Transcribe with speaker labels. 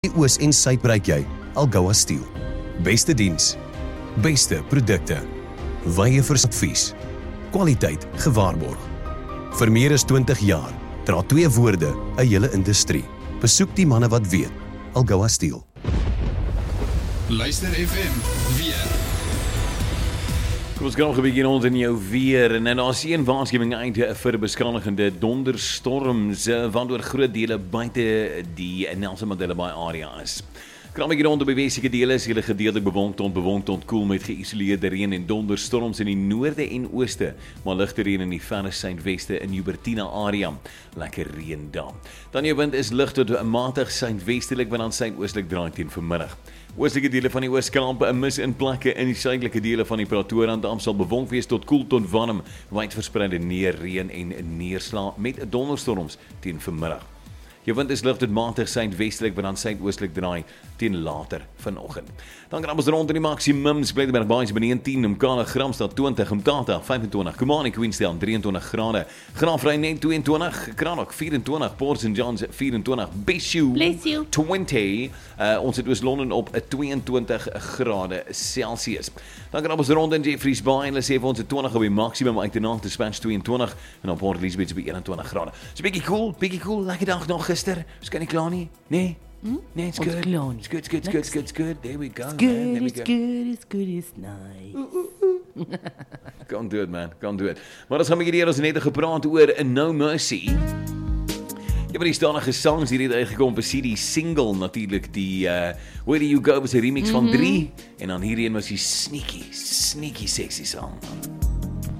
Speaker 1: Die oos en suid bereik jy Algoa Steel. Beste diens, beste produkte, wye advies, kwaliteit gewaarborg. Vir meer as 20 jaar dra 2 woorde 'n hele industrie. Besoek die manne wat weet, Algoa Steel.
Speaker 2: Luister FM weer.
Speaker 3: Kom ons gaan begin ons in jou weer en daar's een waarskuwing uit vir beskandigende donderstorms want oor groot dele buite die Nelson Mandela Bay area is. Kragtige rond op die westelike dele is hele gedeeltelik bewolk tot koel met geïsoleerde reën en donderstorms in die noorde en ooste, maar ligte reën in die verre suidweste in Hubertina area. Lekker reën daar. Dan jou wind is lig tot 'n matig suidwestelik want dan suidoostelik draai teen vanmiddag. Oostelike dele van die Oos-Kaap 'n mis in plekke in die suidelike dele van die Pretoria-rand sal bewolk wees tot koel tot warm, wyd verspreide neerreën en neerslae met donderstorms teen vanmiddag. Jou wind is lig tot matig suidwestelik want dan suidoostelik draai teen later vanoggend. Dan gaan ons rond in die maksimums. Blydeberg Baai is beneden 10, Mkala Gramstad 20, Mtata 25, Kumani Queenstown 23 grade, Graafrein 22, Kranok 24, Port St. John's 24, Beshu 20, ons het Oos-London op 22 grade Celsius. Dan gaan ons rond in Jeffreys Bay en hulle sê vir ons 20 op die maksimum uit die nacht Dispatch 22 en op Port Elizabeth by 21 grade. So bietjie cool, lekker dag nog gister. Ons kan nie klaar nie. Nee, it's good. It's good. There we go, man.
Speaker 4: It's good, it's nice.
Speaker 3: Can't do it, man. Can't do it. Maar ons gaan hier ons net gepraat oor No Mercy. Ja, maar die stadige songs hier het uitgekom vir CD single natuurlik die Where Do You Go was 'n remix van 3 en dan hierdie een was die sneaky sexy song.